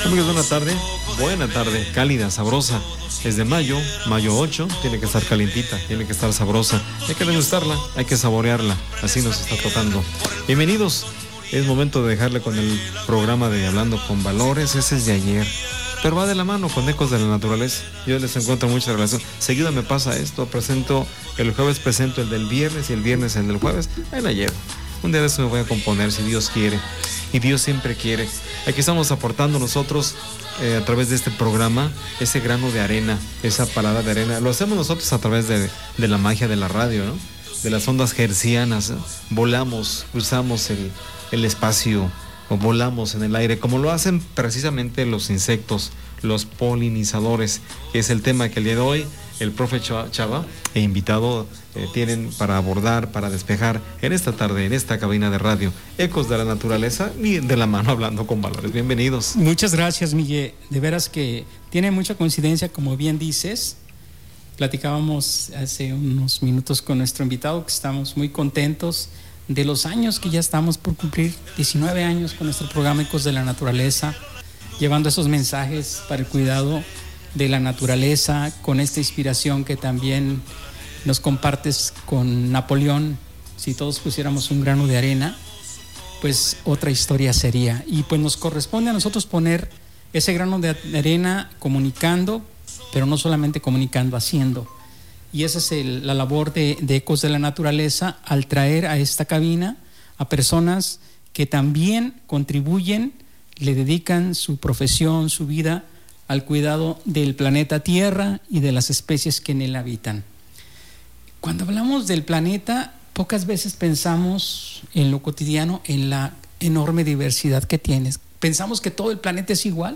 Amigos, buena tarde, cálida, sabrosa. Es de mayo 8, tiene que estar calientita, tiene que estar sabrosa. Hay que degustarla, hay que saborearla, así nos está tocando. Bienvenidos, es momento de dejarle con el programa de Hablando con Valores, ese es de ayer, pero va de la mano con Ecos de la Naturaleza. Yo les encuentro mucha relación. Seguido me pasa esto, el jueves presento el del viernes y el viernes el del jueves. Ahí la llevo. Un día de eso me voy a componer, si Dios quiere. Y Dios siempre quiere. Aquí estamos aportando nosotros, a través de este programa, ese grano de arena, esa palada de arena. Lo hacemos nosotros a través de la magia de la radio, ¿no? De las ondas hertzianas. Volamos, cruzamos el espacio, o volamos en el aire, como lo hacen precisamente los insectos, los polinizadores, que es el tema que el día de hoy el profe Chava e invitado tienen para abordar, para despejar en esta tarde, en esta cabina de radio, Ecos de la Naturaleza, y de la mano Hablando con Valores. Bienvenidos. Muchas gracias, Miguel. De veras que tiene mucha coincidencia, como bien dices. Platicábamos hace unos minutos con nuestro invitado que estamos muy contentos de los años que ya estamos por cumplir, 19 años con nuestro programa Ecos de la Naturaleza, llevando esos mensajes para el cuidado de la naturaleza, con esta inspiración que también nos compartes con Napoleón. Si todos pusiéramos un grano de arena, pues otra historia sería. Y pues nos corresponde a nosotros poner ese grano de arena comunicando, pero no solamente comunicando, haciendo. Y esa es la labor de Ecos de la Naturaleza, al traer a esta cabina a personas que también contribuyen, le dedican su profesión, su vida al cuidado del planeta Tierra y de las especies que en él habitan. Cuando hablamos del planeta, pocas veces pensamos en lo cotidiano, en la enorme diversidad que tienes. Pensamos que todo el planeta es igual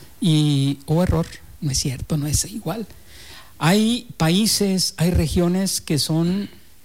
y, error, no es cierto, no es igual. Hay países, hay regiones que son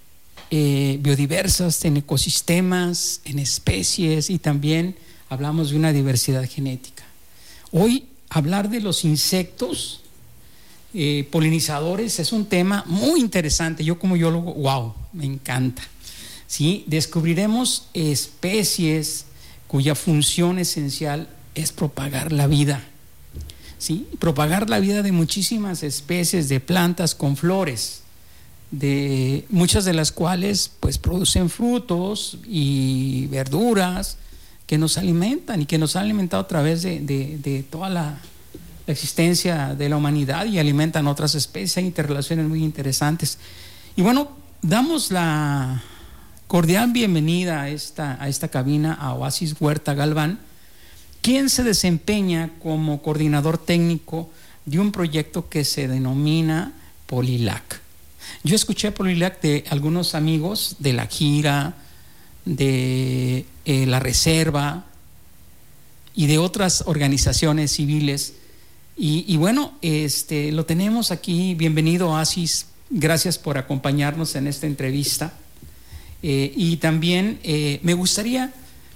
biodiversas en ecosistemas, en especies, y también hablamos de una diversidad genética. Hoy hablar de los insectos polinizadores es un tema muy interesante. Yo como biólogo, wow, me encanta. ¿Sí? Descubriremos especies cuya función esencial es propagar la vida. ¿Sí? Propagar la vida de muchísimas especies de plantas con flores, de muchas de las cuales pues producen frutos y verduras que nos alimentan y que nos han alimentado a través de toda la existencia de la humanidad, y alimentan otras especies. Hay interrelaciones muy interesantes. Y bueno, damos la cordial bienvenida a esta cabina a Oasis Huerta Galván, quien se desempeña como coordinador técnico de un proyecto que se denomina Polilac. Yo escuché Polilac de algunos amigos de la gira, de la Reserva y de otras organizaciones civiles, y bueno, lo tenemos aquí. Bienvenido, Oasis, gracias por acompañarnos en esta entrevista, y también me gustaría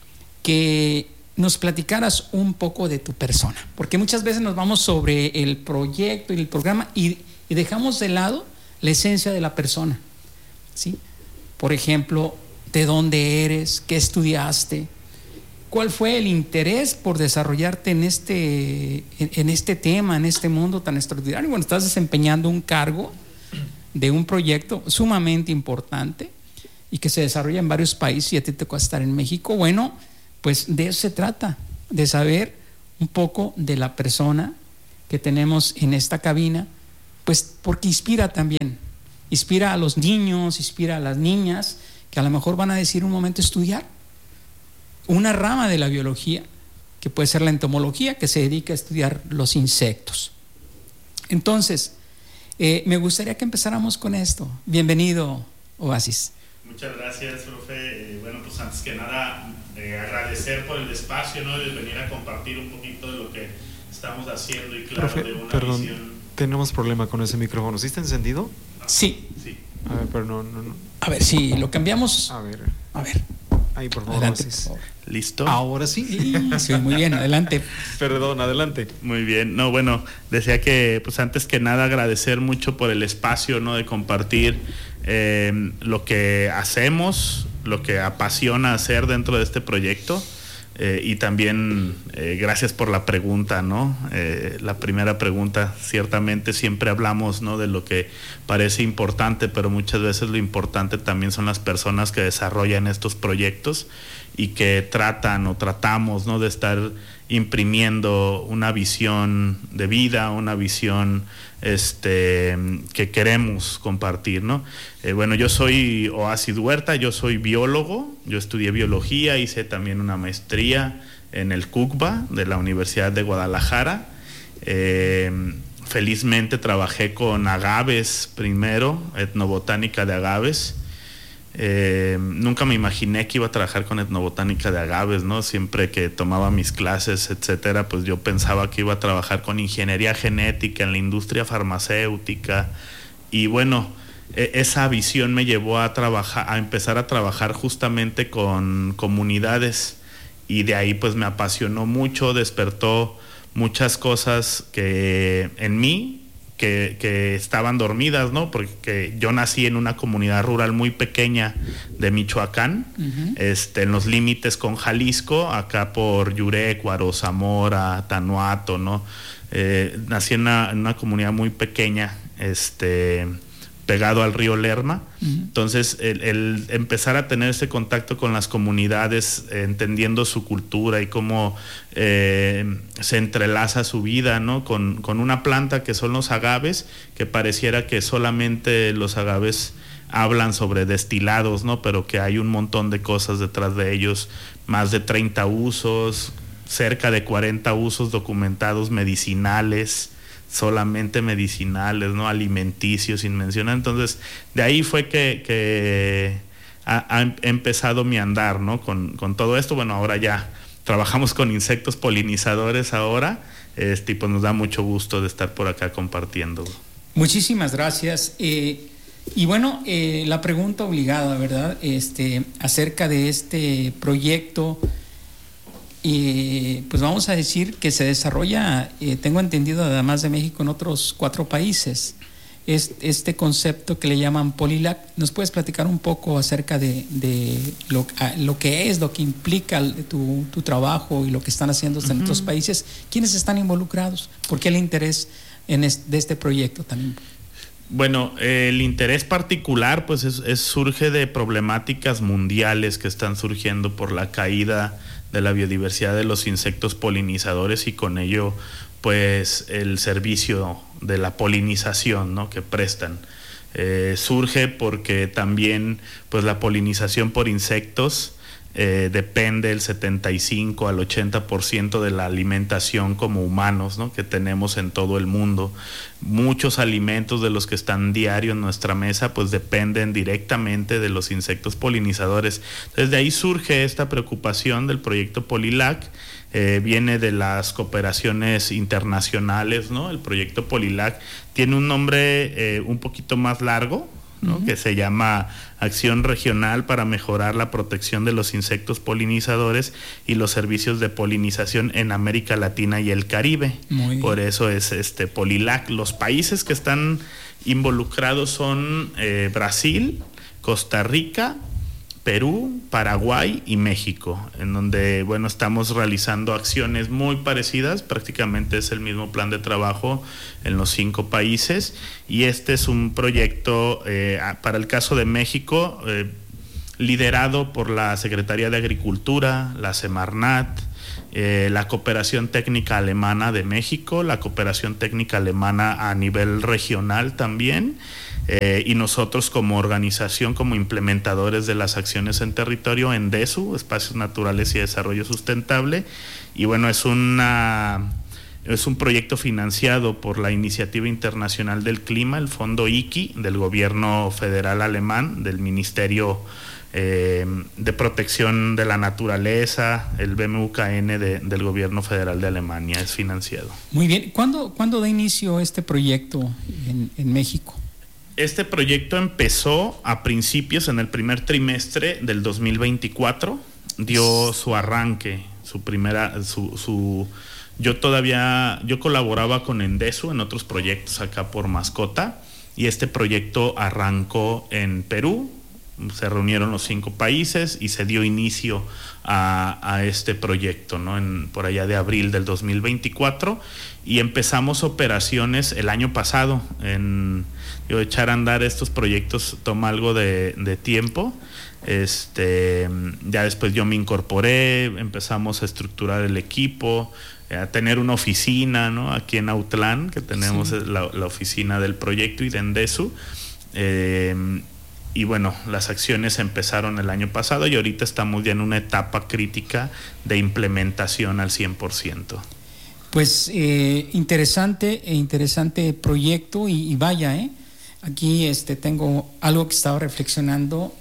que nos platicaras un poco de tu persona, porque muchas veces nos vamos sobre el proyecto y el programa y dejamos de lado la esencia de la persona, ¿sí? Por ejemplo, ¿de dónde eres? ¿Qué estudiaste? ¿Cuál fue el interés por desarrollarte en este tema, en este mundo tan extraordinario? Bueno, estás desempeñando un cargo de un proyecto sumamente importante y que se desarrolla en varios países, y a ti te cuesta estar en México. Bueno, pues de eso se trata, de saber un poco de la persona que tenemos en esta cabina, pues porque inspira también, inspira a los niños, inspira a las niñas, que a lo mejor van a decidir un momento estudiar una rama de la biología, que puede ser la entomología, que se dedica a estudiar los insectos. Entonces, me gustaría que empezáramos con esto. Bienvenido, Oasis. Muchas gracias, profe. Bueno, pues antes que nada, agradecer por el espacio, ¿no? De venir a compartir un poquito de lo que estamos haciendo, y claro, profe, de una perdón, visión. Tenemos problema con ese micrófono. ¿Sí está encendido? Sí. Sí. A ver, pero no. A ver, si lo cambiamos. A ver. Ahí, por favor. Adelante, Oasis. por favor. ¿Listo? Ahora sí. Sí, muy bien, adelante. Perdón, adelante. Muy bien. No, bueno, decía que pues antes que nada agradecer mucho por el espacio, ¿no? De compartir lo que hacemos, lo que apasiona hacer dentro de este proyecto. Y también gracias por la pregunta, ¿no? La primera pregunta, ciertamente siempre hablamos, ¿no?, de lo que parece importante, pero muchas veces lo importante también son las personas que desarrollan estos proyectos y que tratamos, ¿no?, de estar imprimiendo una visión de vida, una visión que queremos compartir, ¿no? Bueno, yo soy Oasis Huerta, yo soy biólogo, yo estudié biología, hice también una maestría en el CUCBA de la Universidad de Guadalajara. Felizmente trabajé con agaves primero, etnobotánica de agaves. Nunca me imaginé que iba a trabajar con etnobotánica de agaves, ¿no? Siempre que tomaba mis clases, etcétera, pues yo pensaba que iba a trabajar con ingeniería genética en la industria farmacéutica. Y bueno, esa visión me llevó a empezar a trabajar justamente con comunidades, y de ahí pues me apasionó mucho, despertó muchas cosas que en mí que estaban dormidas, ¿no? Porque yo nací en una comunidad rural muy pequeña de Michoacán, en los límites con Jalisco, acá por Yurécuaro, Zamora, Tanuato, ¿no? Nací en una comunidad muy pequeña, pegado al río Lerma. Entonces el empezar a tener ese contacto con las comunidades, entendiendo su cultura y cómo se entrelaza su vida, ¿no?, con una planta que son los agaves, que pareciera que solamente los agaves hablan sobre destilados, ¿no?, pero que hay un montón de cosas detrás de ellos, más de 30 usos, cerca de 40 usos documentados medicinales, solamente medicinales, ¿no?, alimenticios, sin mencionar. Entonces, de ahí fue que ha empezado mi andar, ¿no?, con todo esto. Bueno, ahora ya trabajamos con insectos polinizadores ahora, y pues nos da mucho gusto de estar por acá compartiendo. Muchísimas gracias. Y bueno, la pregunta obligada, ¿verdad?, acerca de este proyecto. Pues vamos a decir que se desarrolla, tengo entendido, además de México, en otros 4 países. Este concepto que le llaman Polilac. ¿Nos puedes platicar un poco acerca de lo que es, lo que implica tu trabajo y lo que están haciendo en otros países? ¿Quiénes están involucrados? ¿Por qué el interés de este proyecto también? Bueno, el interés particular pues surge de problemáticas mundiales que están surgiendo por la caída de la biodiversidad de los insectos polinizadores, y con ello pues el servicio de la polinización, ¿no?, que prestan. Surge porque también pues la polinización por insectos depende el 75 al 80% de la alimentación como humanos, ¿no?, que tenemos en todo el mundo. Muchos alimentos de los que están diario en nuestra mesa pues dependen directamente de los insectos polinizadores. Desde ahí surge esta preocupación del proyecto Polilac. Viene de las cooperaciones internacionales, ¿no? El proyecto Polilac tiene un nombre un poquito más largo, ¿no?, que se llama Acción Regional para Mejorar la Protección de los Insectos Polinizadores y los Servicios de Polinización en América Latina y el Caribe. Por eso es Polilac. Los países que están involucrados son Brasil, Costa Rica, Perú, Paraguay y México, en donde, bueno, estamos realizando acciones muy parecidas. Prácticamente es el mismo plan de trabajo en los 5 países, y este es un proyecto para el caso de México liderado por la Secretaría de Agricultura, la Semarnat, la Cooperación Técnica Alemana de México, la Cooperación Técnica Alemana a nivel regional también, y nosotros como organización, como implementadores de las acciones en territorio, ENDESU, Espacios Naturales y Desarrollo Sustentable. Y bueno, es un proyecto financiado por la Iniciativa Internacional del Clima, el Fondo IKI del gobierno federal alemán, del Ministerio de Protección de la Naturaleza, el BMUKN del gobierno federal de Alemania. Es financiado. Muy bien. ¿Cuándo da inicio este proyecto en México? Este proyecto empezó a principios, en el primer trimestre del 2024, dio su arranque, yo colaboraba con ENDESU en otros proyectos acá por Mascota, y este proyecto arrancó en Perú, se reunieron los 5 países y se dio inicio a este proyecto, ¿no? Por allá de abril del 2024, y empezamos operaciones el año pasado. Echar a andar estos proyectos toma algo de tiempo. Ya después yo me incorporé, empezamos a estructurar el equipo, a tener una oficina, ¿no? Aquí en Autlán, que tenemos sí, la oficina del proyecto y de Endesu. Y bueno, las acciones empezaron el año pasado y ahorita estamos ya en una etapa crítica de implementación al 100%. Pues interesante proyecto y vaya, aquí tengo algo que estaba reflexionando.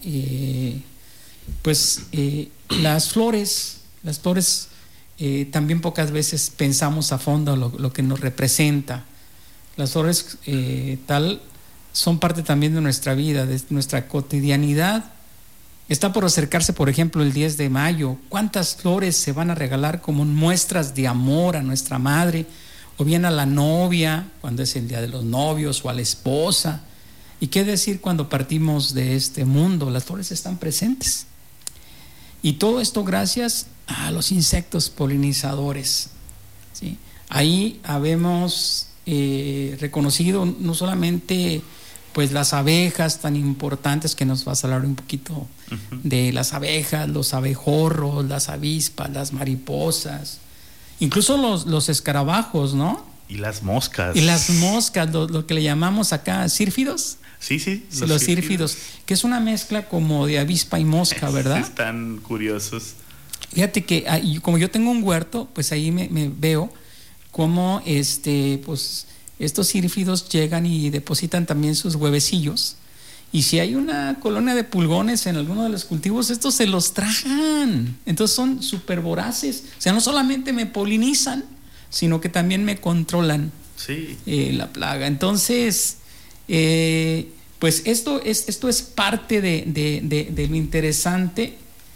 Las flores también pocas veces pensamos a fondo lo que nos representa. Las flores son parte también de nuestra vida, de nuestra cotidianidad. Está por acercarse, por ejemplo, el 10 de mayo. ¿Cuántas flores se van a regalar como muestras de amor a nuestra madre? O bien a la novia, cuando es el día de los novios, o a la esposa. ¿Y qué decir cuando partimos de este mundo? Las flores están presentes. Y todo esto gracias a los insectos polinizadores, ¿sí? Ahí habemos reconocido no solamente pues las abejas tan importantes, que nos vas a hablar un poquito de las abejas, los abejorros, las avispas, las mariposas, incluso los escarabajos, ¿no? Y las moscas. Y las moscas, lo que le llamamos acá sírfidos. Sí, los sírfidos, que es una mezcla como de avispa y mosca, ¿verdad? Están curiosos. Fíjate que como yo tengo un huerto, pues ahí me veo cómo pues estos sírfidos llegan y depositan también sus huevecillos, y si hay una colonia de pulgones en alguno de los cultivos, estos se los tragan. Entonces son súper voraces, o sea, no solamente me polinizan, sino que también me controlan la plaga. Entonces pues esto es parte de lo interesante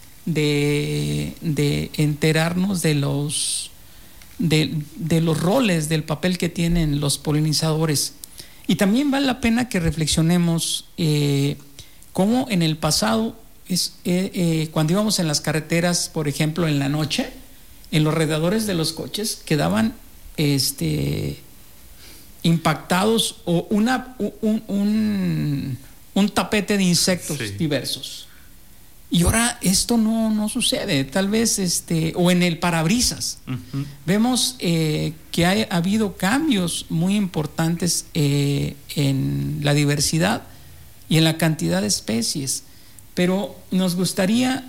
de enterarnos de los roles, del papel que tienen los polinizadores. Y también vale la pena que reflexionemos cómo en el pasado cuando íbamos en las carreteras, por ejemplo en la noche, en los radiadores de los coches quedaban impactados o un tapete de insectos diversos. Y ahora esto no sucede. Tal vez o en el parabrisas. Vemos que ha habido cambios muy importantes en la diversidad y en la cantidad de especies. Pero nos gustaría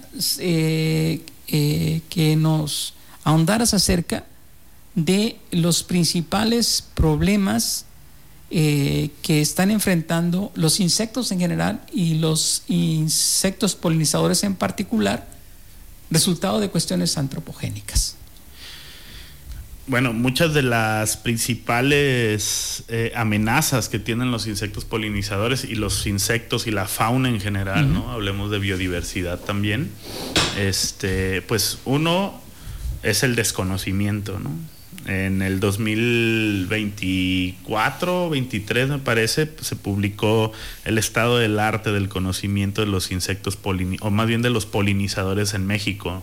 que nos ahondaras acerca de los principales problemas que están enfrentando los insectos en general y los insectos polinizadores en particular, resultado de cuestiones antropogénicas. Bueno, muchas de las principales amenazas que tienen los insectos polinizadores y los insectos y la fauna en general, ¿no? Hablemos de biodiversidad también. Pues uno es el desconocimiento, ¿no? En el 2024, 23 me parece, se publicó el estado del arte del conocimiento de los insectos o más bien de los polinizadores en México.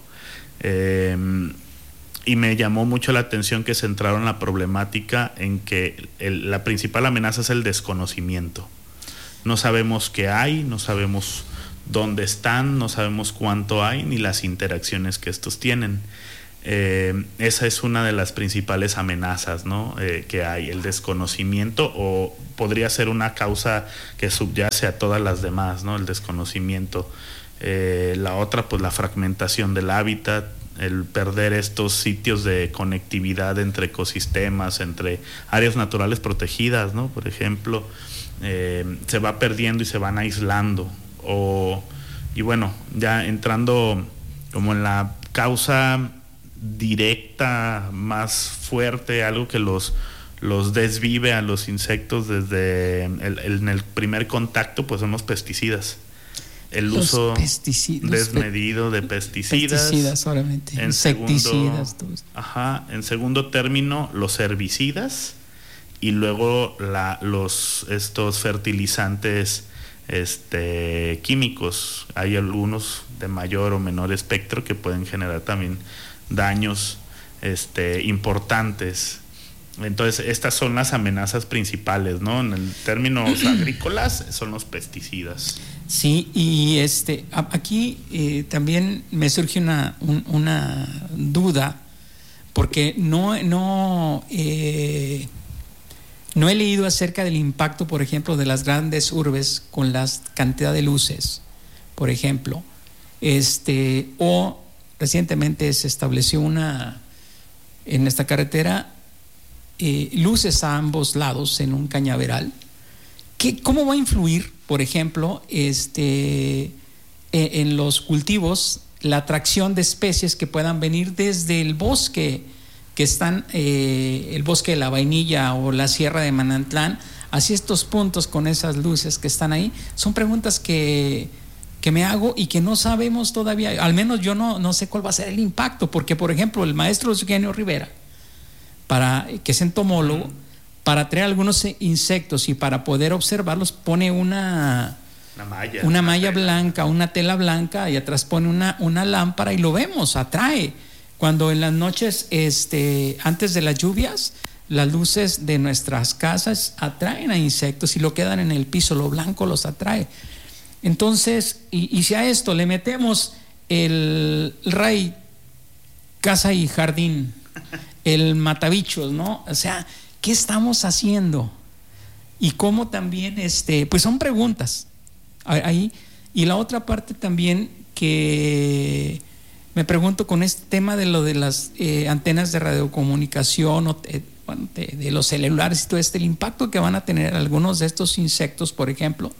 Y me llamó mucho la atención que centraron la problemática en que la principal amenaza es el desconocimiento. No sabemos qué hay, no sabemos dónde están, no sabemos cuánto hay, ni las interacciones que estos tienen. Esa es una de las principales amenazas, ¿no? Que hay, el desconocimiento, o podría ser una causa que subyace a todas las demás, ¿no? El desconocimiento. La otra, pues la fragmentación del hábitat, el perder estos sitios de conectividad entre ecosistemas, entre áreas naturales protegidas, ¿no? Por ejemplo, se va perdiendo y se van aislando. Y bueno, ya entrando como en la causa directa más fuerte, algo que los desvive a los insectos desde en el primer contacto, pues son los pesticidas. El uso desmedido de pesticidas. Pesticidas solamente. Insecticidas. En segundo término, los herbicidas, y luego estos fertilizantes químicos. Hay algunos de mayor o menor espectro que pueden generar también daños importantes. Entonces, estas son las amenazas principales, ¿no? En el términos agrícolas son los pesticidas. Sí, y aquí también me surge una duda, porque no he leído acerca del impacto, por ejemplo, de las grandes urbes con la cantidad de luces, por ejemplo. O recientemente se estableció en esta carretera luces a ambos lados en un cañaveral. ¿Cómo va a influir, por ejemplo, en los cultivos la atracción de especies que puedan venir desde el bosque, que están el bosque de la Vainilla o la Sierra de Manantlán, hacia estos puntos con esas luces que están ahí? Son preguntas que me hago y que no sabemos todavía. Al menos yo no sé cuál va a ser el impacto, porque, por ejemplo, el maestro Eugenio Rivera, que es entomólogo, para traer algunos insectos y para poder observarlos, pone una malla blanca, una tela blanca, y atrás pone una lámpara y lo vemos, atrae. Cuando en las noches, antes de las lluvias, las luces de nuestras casas atraen a insectos y lo quedan en el piso, lo blanco los atrae. Entonces, y si a esto le metemos el RAI Casa y Jardín, el matabichos, ¿no? O sea, ¿qué estamos haciendo? Y cómo también, pues son preguntas ahí. Y la otra parte también que me pregunto con este tema de lo de las antenas de radiocomunicación, de los celulares y todo el impacto que van a tener algunos de estos insectos, por ejemplo,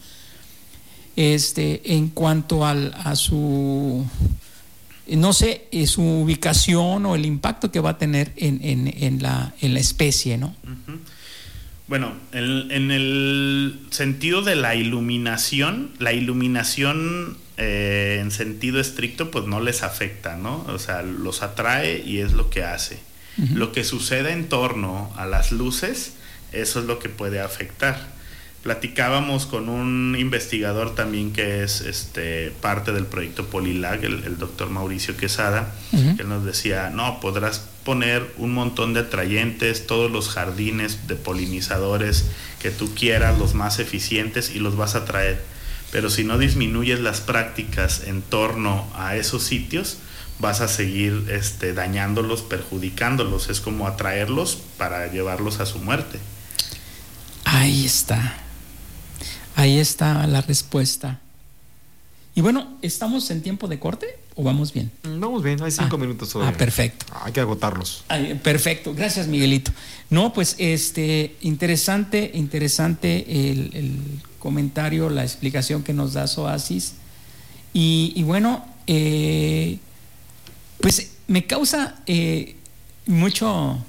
en cuanto a su, no sé, su ubicación o el impacto que va a tener en la especie, ¿no? Uh-huh. Bueno, en el sentido de la iluminación en sentido estricto pues no les afecta, ¿no? O sea, los atrae y es lo que hace. Uh-huh. Lo que sucede en torno a las luces, eso es lo que puede afectar. Platicábamos con un investigador también que es parte del proyecto Polilag, el doctor Mauricio Quesada. Uh-huh. Que nos decía, no, podrás poner un montón de atrayentes, todos los jardines de polinizadores que tú quieras, los más eficientes, y los vas a traer, pero si no disminuyes las prácticas en torno a esos sitios, vas a seguir dañándolos, perjudicándolos. Es como atraerlos para llevarlos a su muerte. Ahí está la respuesta. Y bueno, ¿estamos en tiempo de corte o vamos bien? Vamos bien, hay 5 minutos todavía. Perfecto. Hay que agotarlos. Perfecto, gracias, Miguelito. No, pues interesante el comentario, la explicación que nos da Oasis. Y bueno, pues me causa mucho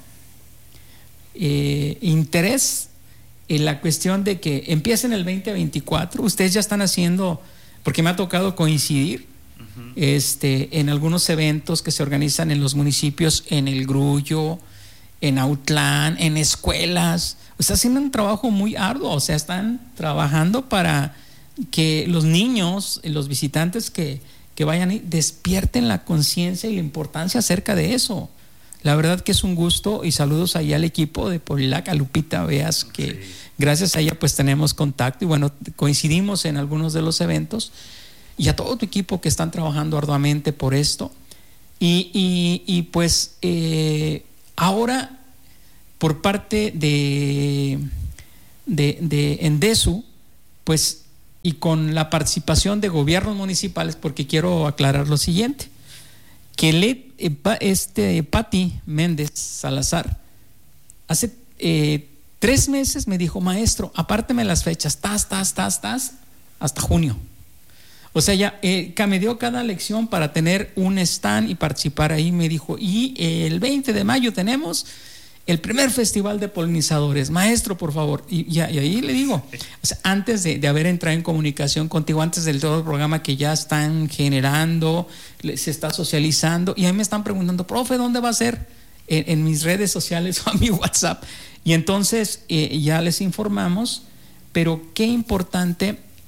interés en la cuestión de que empieza en el 2024. Ustedes ya están haciendo, porque me ha tocado coincidir uh-huh. En algunos eventos que se organizan en los municipios, en El Grullo, en Autlán, en escuelas. O sea, haciendo un trabajo muy arduo. O sea, están trabajando para que los niños, los visitantes que vayan ahí, despierten la conciencia y la importancia acerca de eso. La verdad que es un gusto, y saludos allá al equipo de Polilag, a Lupita Veas, que sí, gracias a ella pues tenemos contacto y bueno, coincidimos en algunos de los eventos, y a todo tu equipo que están trabajando arduamente por esto. Y pues ahora por parte de Endesu, pues, y con la participación de gobiernos municipales, porque quiero aclarar lo siguiente, que Pati Méndez Salazar hace 3 meses me dijo, maestro, apárteme las fechas, hasta junio. O sea, ya me dio cada lección para tener un stand y participar ahí. Me dijo, y el 20 de mayo tenemos el primer festival de polinizadores, maestro, por favor. Y ahí le digo, o sea, antes de haber entrado en comunicación contigo, antes del todo el programa que ya están generando, se está socializando, y ahí me están preguntando, profe, ¿dónde va a ser? En mis redes sociales o a mi WhatsApp. Y entonces ya les informamos, pero qué importante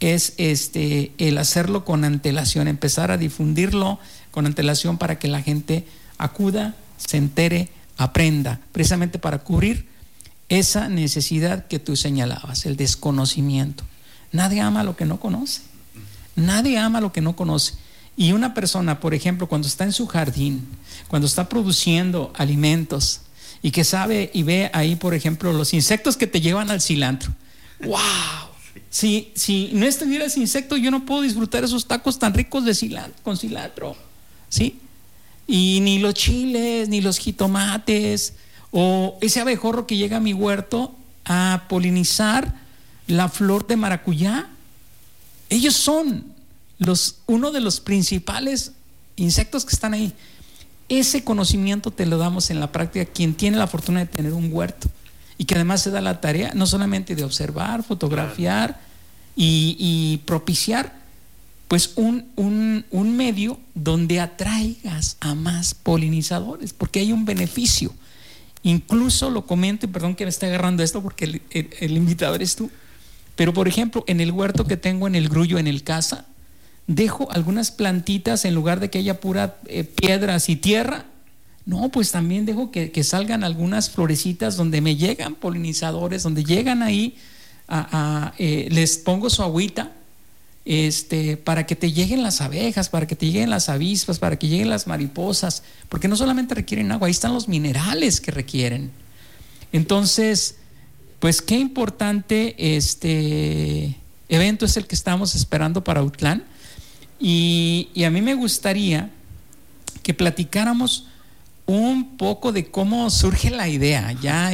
es el hacerlo con antelación, empezar a difundirlo con antelación para que la gente acuda, se entere, aprenda, precisamente para cubrir esa necesidad que tú señalabas, el desconocimiento. Nadie ama lo que no conoce. Nadie ama lo que no conoce. Y una persona, por ejemplo, cuando está en su jardín, cuando está produciendo alimentos y que sabe y ve ahí, por ejemplo, los insectos que te llevan al cilantro. ¡Wow! Si no estuviera ese insecto, yo no puedo disfrutar esos tacos tan ricos de cilantro, con cilantro. ¿Sí? Y ni los chiles, ni los jitomates, o ese abejorro que llega a mi huerto a polinizar la flor de maracuyá. Ellos son uno de los principales insectos que están ahí. Ese conocimiento te lo damos en la práctica quien tiene la fortuna de tener un huerto y que además se da la tarea no solamente de observar, fotografiar y propiciar pues un medio donde atraigas a más polinizadores, porque hay un beneficio. Incluso lo comento, y perdón que me esté agarrando esto porque el invitado eres tú, pero por ejemplo en el huerto que tengo en el Grullo, en el Casa, dejo algunas plantitas en lugar de que haya pura piedras y tierra. No, pues también dejo que salgan algunas florecitas donde me llegan polinizadores, donde llegan ahí, les pongo su agüita, para que te lleguen las abejas, para que te lleguen las avispas, para que lleguen las mariposas, porque no solamente requieren agua, ahí están los minerales que requieren. Entonces, pues qué importante evento es el que estamos esperando para Autlán. Y a mí me gustaría que platicáramos un poco de cómo surge la idea, ya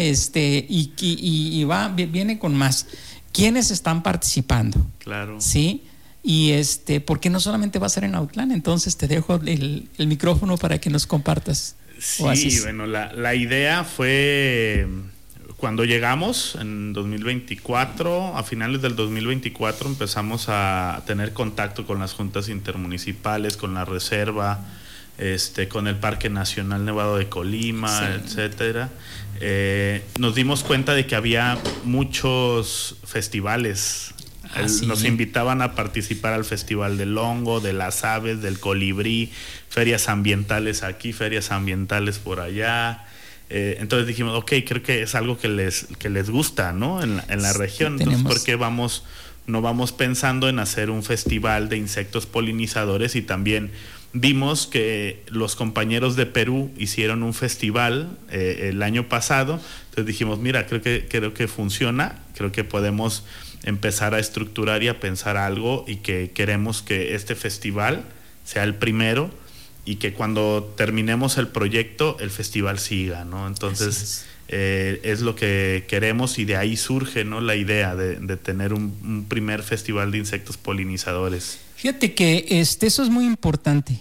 viene con más. ¿Quiénes están participando? Claro. Sí. Y porque no solamente va a ser en Autlán, entonces te dejo el micrófono para que nos compartas. Sí, bueno, la idea fue cuando llegamos en 2024, a finales del 2024 empezamos a tener contacto con las juntas intermunicipales, con la reserva, con el Parque Nacional Nevado de Colima, sí, etcétera. Nos dimos cuenta de que había muchos festivales. Nos invitaban a participar al Festival del Hongo, de las Aves, del Colibrí, ferias ambientales aquí, ferias ambientales por allá. Entonces dijimos, ok, creo que es algo que les gusta, ¿no? En la región. Entonces, ¿por qué no vamos pensando en hacer un festival de insectos polinizadores? Y también vimos que los compañeros de Perú hicieron un festival el año pasado. Entonces dijimos, mira, creo que funciona, creo que podemos empezar a estructurar y a pensar algo, y que queremos que este festival sea el primero y que cuando terminemos el proyecto el festival siga, ¿no? Entonces es lo que queremos, y de ahí surge, ¿no?, la idea de tener un primer festival de insectos polinizadores. Fíjate que eso es muy importante,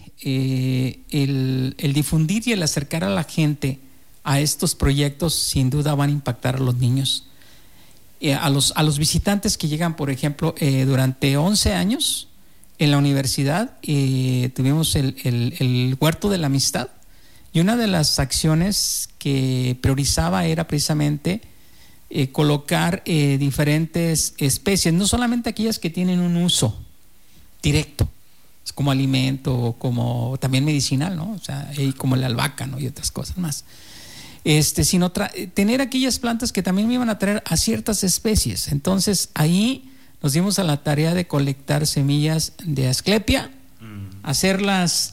el difundir y el acercar a la gente a estos proyectos sin duda van a impactar a los niños. A los visitantes que llegan, por ejemplo, durante 11 años en la universidad tuvimos el Huerto de la Amistad, y una de las acciones que priorizaba era precisamente colocar diferentes especies, no solamente aquellas que tienen un uso directo, como alimento, como también medicinal, ¿no? O sea, como la albahaca, ¿no?, y otras cosas más. Sino tener aquellas plantas que también me iban a traer a ciertas especies. Entonces ahí nos dimos a la tarea de colectar semillas de Asclepia, hacerlas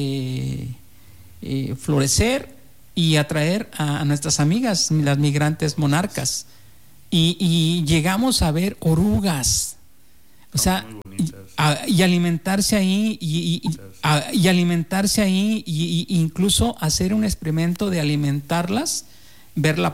florecer y atraer a nuestras amigas, las migrantes monarcas, y llegamos a ver orugas, o sea, y alimentarse ahí y alimentarse ahí, y incluso hacer un experimento de alimentarlas, ver la